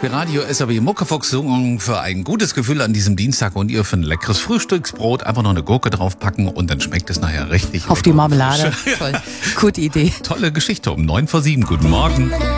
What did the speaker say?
Radio SAW Muckefuchs für ein gutes Gefühl an diesem Dienstag und ihr für ein leckeres Frühstücksbrot einfach noch eine Gurke draufpacken und dann schmeckt es nachher richtig. Auf die Marmelade. Toll. Gute Idee. Tolle Geschichte um 6:45. Guten Morgen.